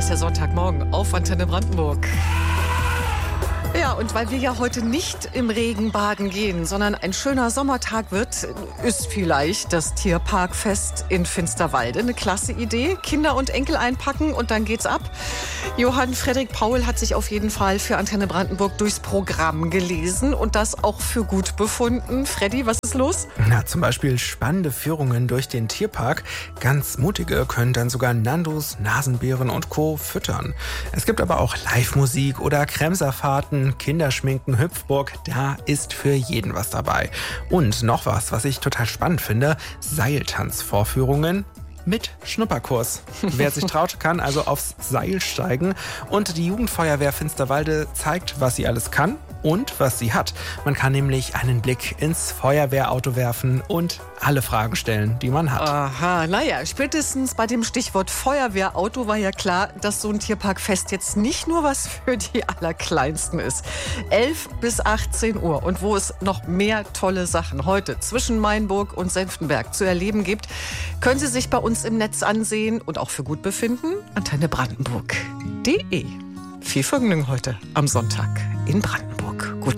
ist der Sonntagmorgen auf Antenne Brandenburg. Ja, und weil wir ja heute nicht im Regen baden gehen, sondern ein schöner Sommertag wird, ist vielleicht das Tierparkfest in Finsterwalde eine klasse Idee. Kinder und Enkel einpacken und dann geht's ab. Johann Frederik Paul hat sich auf jeden Fall für Antenne Brandenburg durchs Programm gelesen und das auch für gut befunden. Freddy, was ist los? Na, zum Beispiel spannende Führungen durch den Tierpark. Ganz mutige können dann sogar Nandos, Nasenbären und Co. füttern. Es gibt aber auch Live-Musik oder Kremserfahrten, Kinderschminken, Hüpfburg, da ist für jeden was dabei. Und noch was ich total spannend finde, Seiltanzvorführungen mit Schnupperkurs. Wer sich traut, kann also aufs Seil steigen. Und die Jugendfeuerwehr Finsterwalde zeigt, was sie alles kann und was sie hat. Man kann nämlich einen Blick ins Feuerwehrauto werfen und alle Fragen stellen, die man hat. Aha, naja, spätestens bei dem Stichwort Feuerwehrauto war ja klar, dass so ein Tierparkfest jetzt nicht nur was für die Allerkleinsten ist. 11 bis 18 Uhr. Und wo es noch mehr tolle Sachen heute zwischen Mainburg und Senftenberg zu erleben gibt, können Sie sich bei uns im Netz ansehen und auch für gut befinden. antennebrandenburg.de. Viel Vergnügen heute am Sonntag in Brandenburg.